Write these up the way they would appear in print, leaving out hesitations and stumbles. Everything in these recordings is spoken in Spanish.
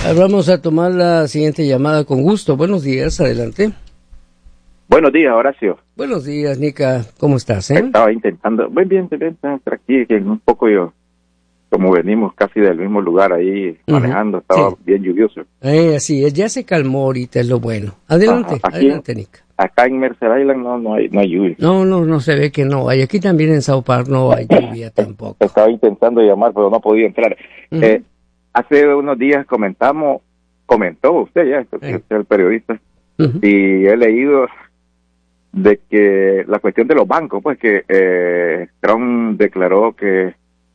Vamos a tomar la siguiente llamada con gusto. Buenos días, adelante. Buenos días, Horacio. Buenos días, Nica. ¿Cómo estás? Estaba intentando, muy bien, aquí, que un poco yo, como venimos casi del mismo lugar ahí manejando, estaba bien lluvioso. Así es, ya se calmó ahorita, es lo bueno. Adelante, adelante, Nica. Acá en Merced Island no hay lluvia. No se ve que no hay. Aquí también en Sao Paulo no hay lluvia tampoco. Estaba intentando llamar, pero no podía entrar. Hace unos días comentó usted ya, usted es el periodista, y he leído de que la cuestión de los bancos, pues que Trump declaró que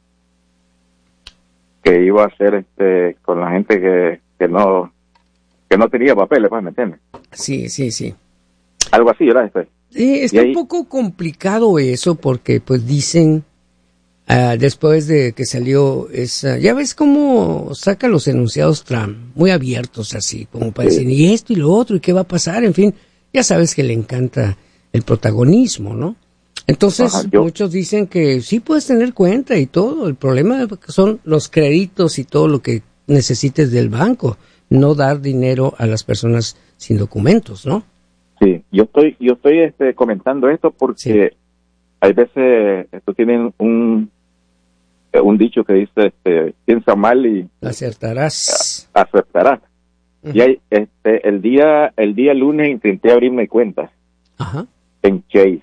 iba a hacer con la gente que no tenía papeles, pues, ¿me entiendes? Sí. Algo así, ¿verdad? Sí, está un poco complicado eso porque pues dicen después de que salió esa, ya ves cómo saca los enunciados Trump, muy abiertos así, como para decir, y esto y lo otro, y qué va a pasar, en fin, ya sabes que le encanta el protagonismo, ¿no? Entonces, muchos dicen que sí puedes tener cuenta y todo, el problema son los créditos y todo lo que necesites del banco, no dar dinero a las personas sin documentos, ¿no? Sí, yo estoy comentando esto porque hay veces tienen un dicho que dice piensa mal y acertarás. Y hay, el día lunes intenté abrir mi cuenta en Chase.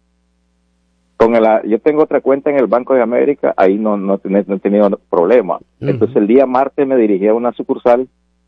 Yo tengo otra cuenta en el Banco de América, ahí no he tenido problema. Entonces el día martes me dirigí a una sucursal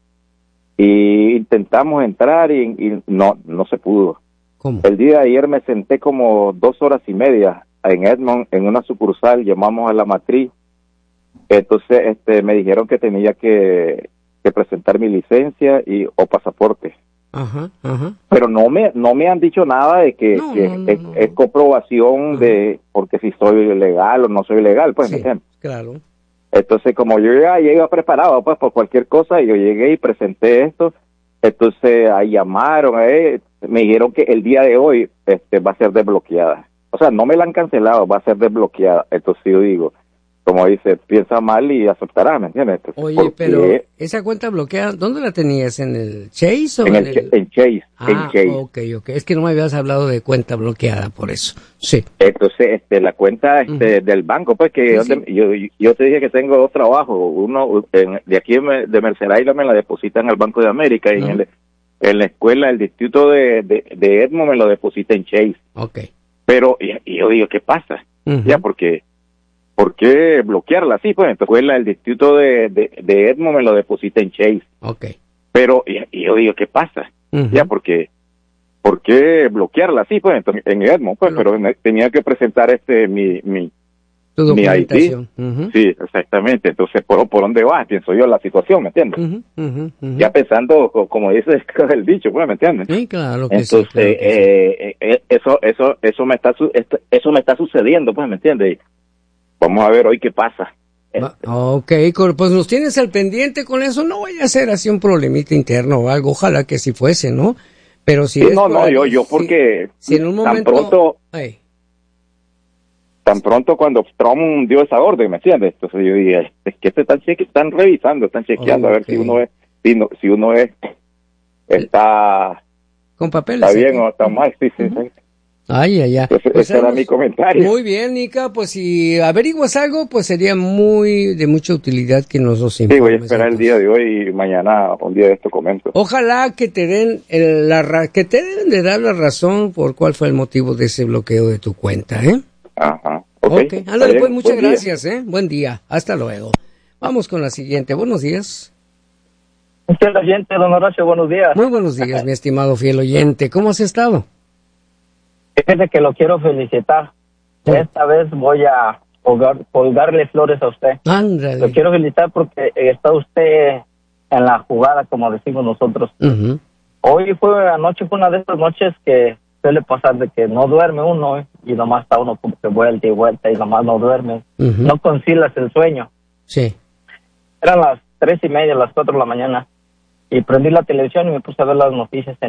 y intentamos entrar y no se pudo. ¿Cómo? El día de ayer me senté como 2 horas y media en Edmond, en una sucursal, llamamos a la matriz. Entonces me dijeron que tenía que presentar mi licencia o pasaporte. Pero no me han dicho nada de que es comprobación de porque si soy legal o no soy legal, pues, ¿me entiendes? Claro. Entonces, como yo ya llegué preparado, pues, por cualquier cosa, yo llegué y presenté esto. Entonces, ahí llamaron, me dijeron que el día de hoy va a ser desbloqueada. O sea, no me la han cancelado, va a ser desbloqueada. Entonces, yo digo, como dice, piensa mal y aceptará, ¿me entiendes? Entonces, oye, pero esa cuenta bloqueada, ¿dónde la tenías? ¿En el Chase o en el...? En Chase. Ok. Es que no me habías hablado de cuenta bloqueada, por eso. Sí. Entonces, la cuenta del banco, pues, que yo te dije que tengo 2 trabajos. Uno, de aquí de Merced Island me la depositan al Banco de América y en la escuela, el distrito de Edmond me lo deposita en Chase. Ok. Pero, y yo digo, ¿qué pasa? Ya, porque... ¿Por qué bloquearla así? Pues entonces, el distrito de Edmond me lo deposita en Chase. Ok. Pero, y yo digo, ¿qué pasa? Ya, porque ¿por qué bloquearla así? Pues entonces, en Edmond, pues, pero tenía que presentar tu documentación. Sí, exactamente. Entonces, ¿por dónde va? Pienso yo la situación, ¿me entiendes? Ya pensando, como dice el dicho, pues, ¿me entiendes? Sí, claro que entonces, sí. Claro que eso me está sucediendo, pues, ¿me entiendes? Vamos a ver hoy qué pasa. Ok, pues nos tienes al pendiente con eso. No vaya a ser así un problemita interno o algo. Ojalá que si fuese, ¿no? Pero si yo porque si en un momento tan pronto cuando Trump dio esa orden, ¿me entiendes? Entonces yo dije, es que están revisando, están chequeando a ver si uno está con papeles. Está bien o está mal, sí. Ay. Pues ese era mi comentario. Muy bien, Nica, pues si averiguas algo, pues sería de mucha utilidad que nos los informes. Sí, voy a esperar el día de hoy y mañana, un día de esto comento. Ojalá que te den que te deben de dar la razón por cuál fue el motivo de ese bloqueo de tu cuenta, ¿eh? Ajá. Okay. Ándale, pues muchas gracias, Buen día. Hasta luego. Vamos con la siguiente. Buenos días. Fiel oyente, don Horacio, buenos días. Muy buenos días, mi estimado fiel oyente. ¿Cómo has estado? Fíjese que lo quiero felicitar. Esta vez voy a colgarle flores a usted. Ándale. Lo quiero felicitar porque está usted en la jugada, como decimos nosotros. Anoche fue una de esas noches que suele pasar de que no duerme uno y nomás está uno como que vuelta y vuelta y nomás no duerme. No concilias el sueño. Sí. Eran las 3:30, las 4 de la mañana y prendí la televisión y me puse a ver las noticias